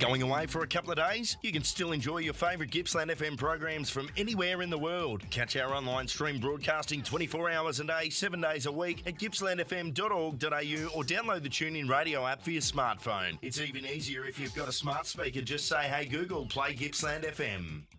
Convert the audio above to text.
Going away for a couple of days? You can still enjoy your favourite Gippsland FM programs from anywhere in the world. Catch our online stream broadcasting 24 hours a day, 7 days a week at gippslandfm.org.au or download the TuneIn Radio app for your smartphone. It's even easier if you've got a smart speaker. Just say, hey Google, play Gippsland FM.